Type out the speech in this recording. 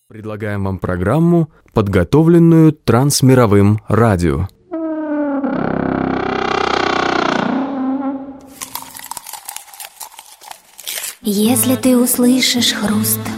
Предлагаем вам программу, подготовленную Трансмировым радио. Если ты услышишь хруст